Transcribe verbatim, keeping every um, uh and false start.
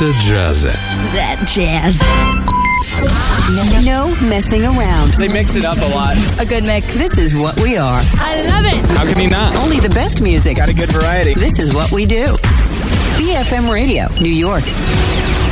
Это джаза. That jazz. No messing around. They mix it up a lot. A good mix. This is what we are. I love it. How can you not? Only the best music. Got a good variety. This is what we do. B F M Radio, New York.